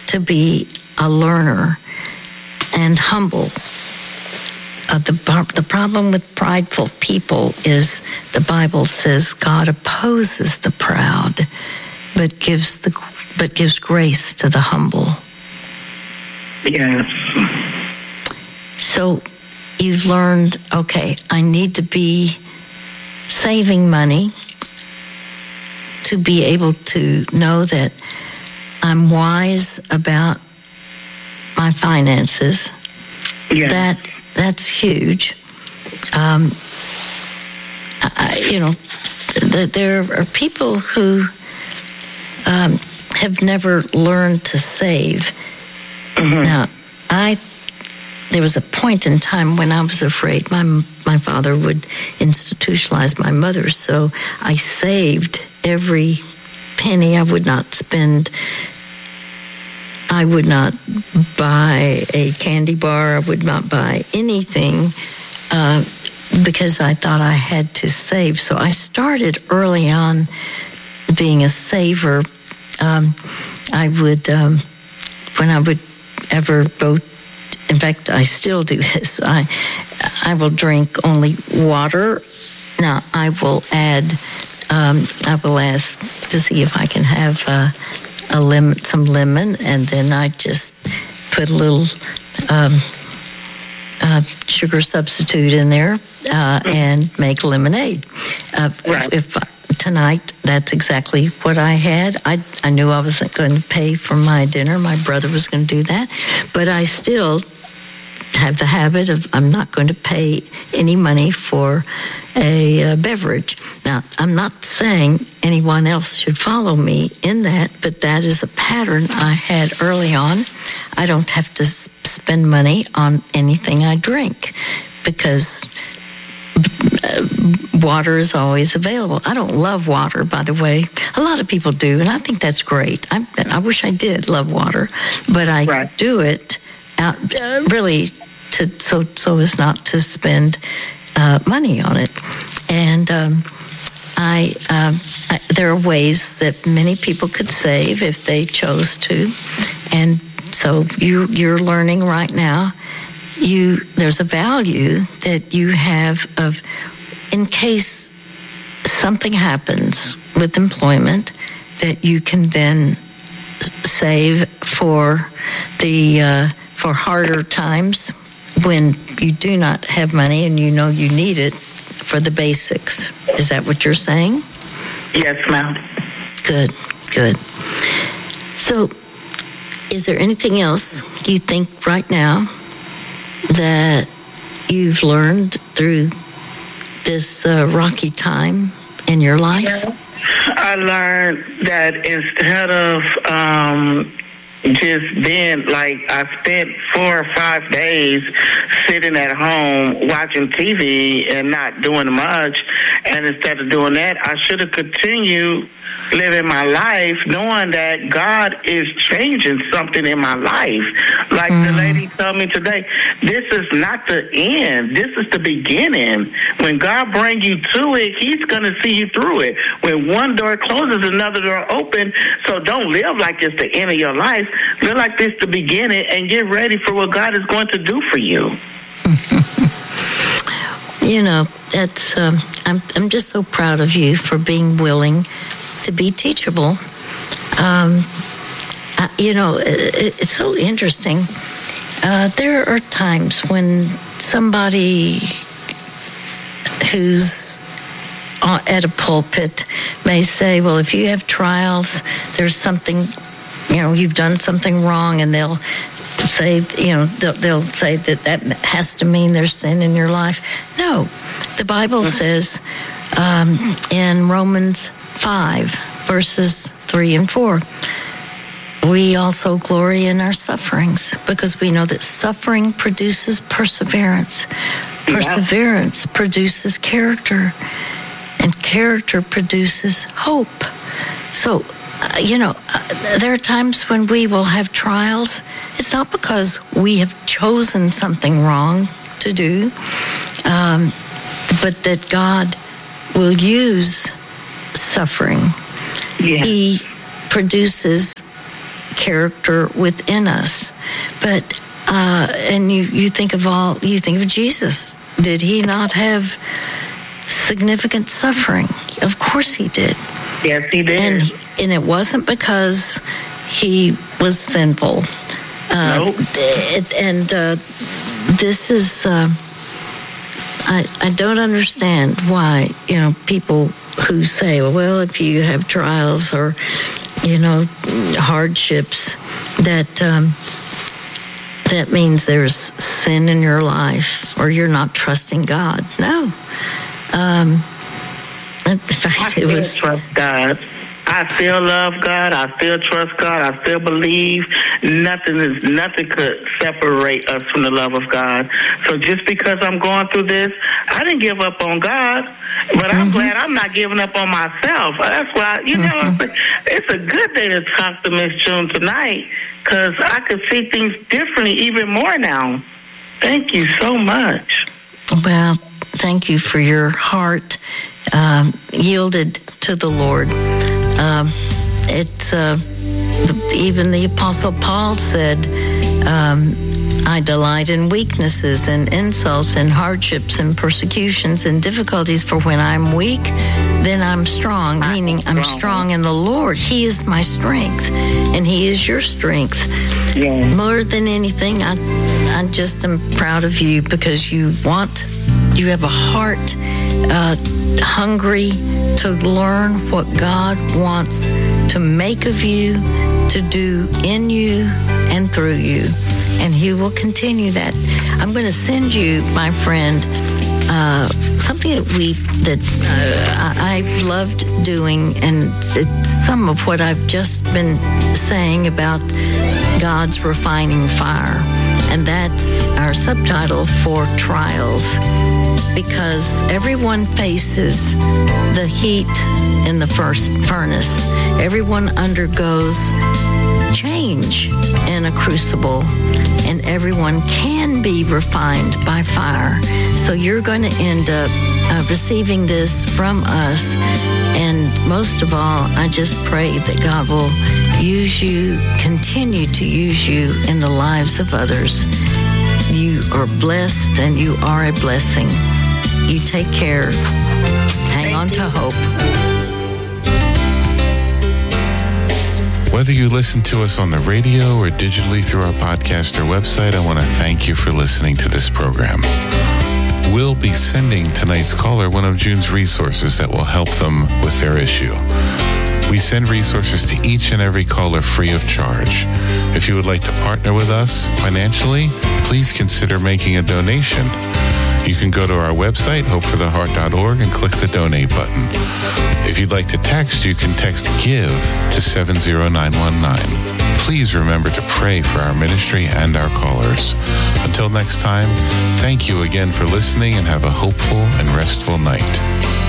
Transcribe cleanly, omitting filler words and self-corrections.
to be a learner and humble. The problem with prideful people is the Bible says God opposes the proud, but gives grace to the humble. Yes. So you've learned, okay, I need to be saving money to be able to know that I'm wise about my finances. Yes. That's huge. There are people who have never learned to save. Mm-hmm. Now, there was a point in time when I was afraid my father would institutionalize my mother, so I saved every penny. I would not spend. I would not buy a candy bar. I would not buy anything because I thought I had to save. So I started early on being a saver. I would, when I would ever go, in fact, I still do this. I will drink only water. Now, I will add, I will ask to see if I can have some lemon, and then I just put a little sugar substitute in there and make lemonade. If tonight, that's exactly what I had. I knew I wasn't going to pay for my dinner. My brother was going to do that, but I still have the habit of I'm not going to pay any money for a beverage. Now, I'm not saying anyone else should follow me in that, but that is a pattern I had early on. I don't have to spend money on anything I drink because water is always available. I don't love water, by the way. A lot of people do, and I think that's great. I wish I did love water, but I do it really so as not to spend money on it. And there are ways that many people could save if they chose to. And so you're learning right now. There's a value that you have of, in case something happens with employment, that you can then save for for harder times when you do not have money and you know you need it for the basics. Is that what you're saying? Yes, ma'am. Good. So, is there anything else you think right now that you've learned through this rocky time in your life? Yeah. I learned that instead of just being like, I spent 4 or 5 days sitting at home watching TV and not doing much, and instead of doing that, I should have continued living my life knowing that God is changing something in my life. Like the lady told me today, this is not the end. This is the beginning. When God brings you to it, He's going to see you through it. When one door closes, another door opens. So don't live like it's the end of your life. Live like this the beginning and get ready for what God is going to do for you. You know, that's I'm just so proud of you for being willing to be teachable. It's so interesting. There are times when somebody who's at a pulpit may say, well, if you have trials, there's something, you've done something wrong, and they'll say, they'll say that has to mean there's sin in your life. No, the Bible says in Romans 5, verses 3 and 4, we also glory in our sufferings because we know that suffering produces perseverance. Perseverance produces character, and character produces hope. So, there are times when we will have trials. It's not because we have chosen something wrong to do, but that God will use suffering. Yeah. He produces character within us. But and you think of Jesus. Did he not have significant suffering? Of course he did. Yes, he did. And it wasn't because he was sinful. Nope. This is, I don't understand why, people who say, well, if you have trials or, hardships, that means there's sin in your life or you're not trusting God. No. In fact, I still trust God. I still love God. I still trust God. I still believe nothing could separate us from the love of God. So just because I'm going through this, I didn't give up on God, but I'm glad I'm not giving up on myself. That's why, it's a good day to talk to Miss June tonight because I could see things differently even more now. Thank you so much. Well, thank you for your heart yielded to the Lord. Even the Apostle Paul said, I delight in weaknesses and insults and hardships and persecutions and difficulties, for when I'm weak, then I'm strong, meaning I'm strong in the Lord. He is my strength, and He is your strength. Yeah. More than anything, I just am proud of you because you have a heart hungry to learn what God wants to make of you, to do in you and through you. And He will continue that. I'm going to send you, my friend, something that I loved doing, and it's some of what I've just been saying about God's refining fire. And that's our subtitle for trials, because everyone faces the heat in the first furnace. Everyone undergoes change in a crucible, and everyone can be refined by fire. So you're going to end up receiving this from us. And most of all, I just pray that God will use you, continue to use you in the lives of others. You are blessed and you are a blessing. You take care. Hang on to hope. Whether you listen to us on the radio or digitally through our podcast or website, I want to thank you for listening to this program. We'll be sending tonight's caller one of June's resources that will help them with their issue. We send resources to each and every caller free of charge. If you would like to partner with us financially, please consider making a donation. You can go to our website, hopefortheheart.org, and click the donate button. If you'd like to text, you can text GIVE to 70919. Please remember to pray for our ministry and our callers. Until next time, thank you again for listening and have a hopeful and restful night.